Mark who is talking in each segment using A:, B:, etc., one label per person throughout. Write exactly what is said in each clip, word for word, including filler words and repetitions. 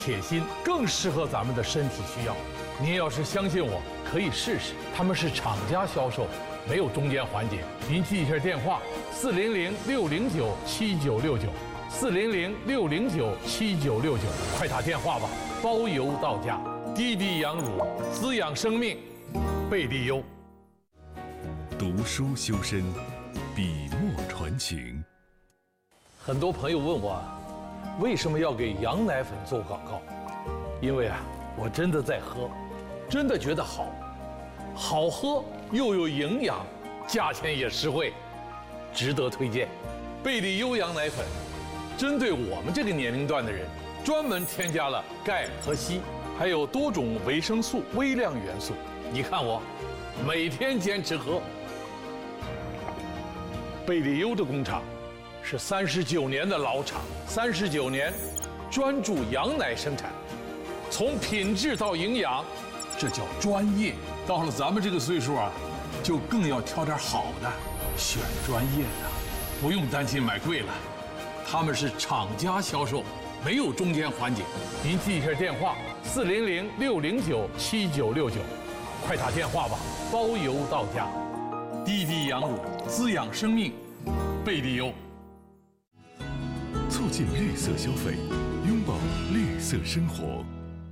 A: 铁心更适合咱们的身体需要。您要是相信我，可以试试。他们是厂家销售，没有中间环节。您记一下电话：四零零六零九七九六九，四零零六零九七九六九，快打电话吧，包邮到家。滴滴羊乳，滋养生命，贝利优。
B: 读书修身，笔墨传情。
A: 很多朋友问我，为什么要给羊奶粉做广告？因为啊，我真的在喝，真的觉得好，好喝又有营养，价钱也实惠，值得推荐。贝利优羊奶粉，针对我们这个年龄段的人，专门添加了钙和硒，还有多种维生素、微量元素。你看我，每天坚持喝。贝利优的工厂是三十九年的老厂，三十九年专注羊奶生产，从品质到营养，这叫专业。到了咱们这个岁数啊，就更要挑点好的，选专业的，不用担心买贵了。他们是厂家销售，没有中间环节。您记一下电话：四零零六零九七九六九，快打电话吧，包邮到家。滴滴羊乳，滋养生命，贝利优。
B: 促进绿色消费，拥抱绿色生活。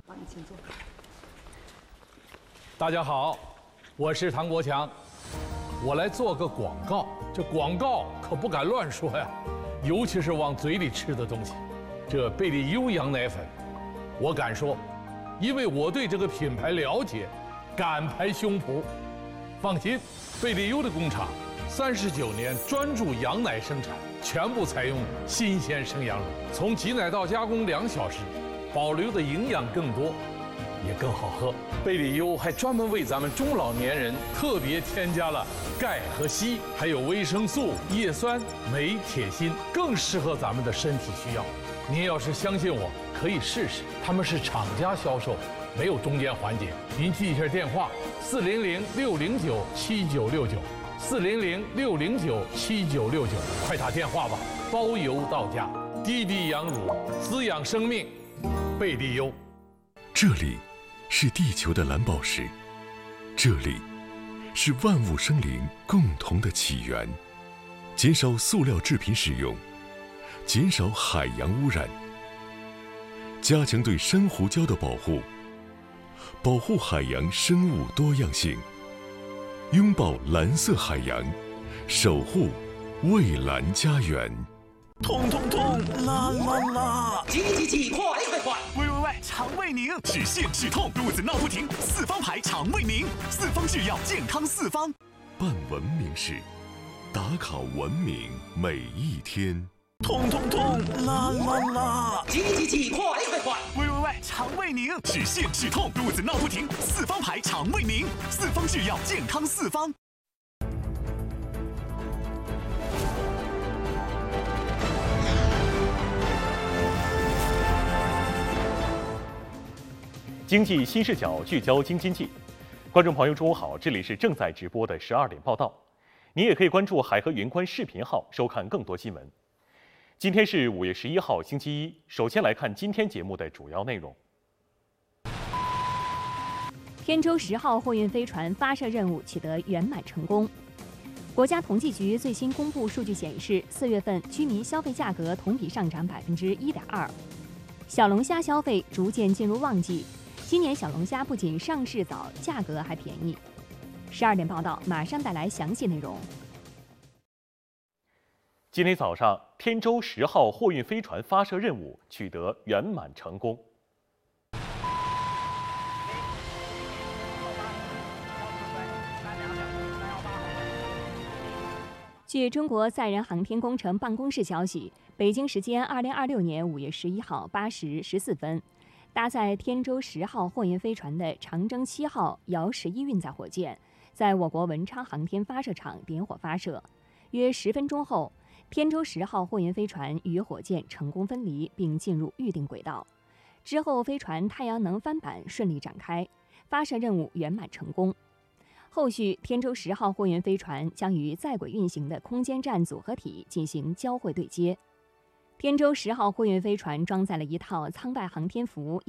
A: 大家好，我是唐国强，我来做个广告。这广告可不敢乱说呀，尤其是往嘴里吃的东西。这贝利优羊奶粉，我敢说，因为我对这个品牌了解，敢拍胸脯。放心，贝利优的工厂三十九年专注羊奶生产，全部采用新鲜生羊乳，从挤奶到加工两小时，保留的营养更多，也更好喝。贝利优还专门为咱们中老年人特别添加了钙和硒，还有维生素、叶酸、镁、铁、锌，更适合咱们的身体需要。您要是相信我，可以试试。他们是厂家销售，没有中间环节。您记一下电话：四零零六零九七九六九，四零零六零九七九六九，快打电话吧，包邮到家。滴滴羊乳，滋养生命，贝利优。
B: 这里是地球的蓝宝石，这里是万物生灵共同的起源。减少塑料制品使用，减少海洋污染，加强对珊瑚礁的保护，保护海洋生物多样性，拥抱蓝色海洋，守护蔚蓝家园。
C: 痛痛痛，啦啦啦！
D: 急急急，快快快！
C: 喂喂喂，肠胃宁，止泻止痛，肚子闹不停，四方牌肠胃宁，四方制药，健康四方。
B: 办文明事，打卡文明每一天。
C: 痛痛痛，啦啦啦！
D: 急急急，快快快！
C: 喂喂喂，肠胃宁，止泻止痛，肚子闹不停，四方牌肠胃宁，四方制药，健康四方。
E: 经济新视角聚焦京津冀，观众朋友，中午好，这里是正在直播的十二点报道。您也可以关注海河云宽视频号，收看更多新闻。今天是五月十一号，星期一。首先来看今天节目的主要内容。
F: 天舟十号货运飞船发射任务取得圆满成功。国家统计局最新公布数据显示，四月份居民消费价格同比上涨百分之一点二。小龙虾消费逐渐进入旺季。今年小龙虾不仅上市早，价格还便宜。十二点报道马上带来详细内容。
E: 今天早上，天舟十号货运飞船发射任务取得圆满成功。
F: 据中国载人航天工程办公室消息，北京时间二零二六年五月十一号八时十四分。搭载天舟十号货运飞船的长征七号遥十一运载火箭，在我国文昌航天发射场点火发射。约十分钟后，天舟十号货运飞船与火箭成功分离，并进入预定轨道。之后，飞船太阳能帆板顺利展开，发射任务圆满成功。后续，天舟十号货运飞船将与在轨运行的空间站组合体进行交会对接。 天舟十号货运飞船装载了一套舱外航天服。